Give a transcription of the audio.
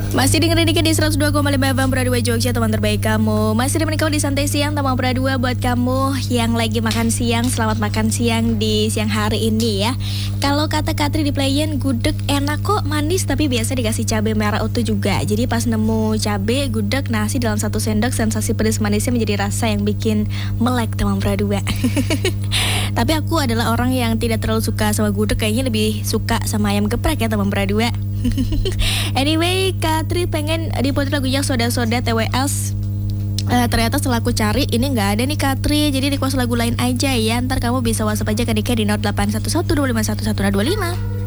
Masih dengerin dikit di 102,5 FM Pradua Jogja, teman terbaik kamu. Masih menikah di Santai Siang teman Pradua. Buat kamu yang lagi makan siang, selamat makan siang di siang hari ini ya. Kalau kata Katri di playin, gudeg enak kok, manis tapi biasa dikasih cabai merah utuh juga. Jadi pas nemu cabai, gudeg, nasi dalam satu sendok, sensasi pedas manisnya menjadi rasa yang bikin melek teman Pradua. Tapi aku adalah orang yang tidak terlalu suka sama gudeg, kayaknya lebih suka sama ayam geprek ya teman Pradua. Anyway, Katri pengen diputar lagunya Soda-Soda TWS. Ternyata setelah aku cari ini nggak ada nih Katri, jadi request lagu lain aja ya. Ntar kamu bisa WhatsApp aja ke Dika di 0811 251 1025.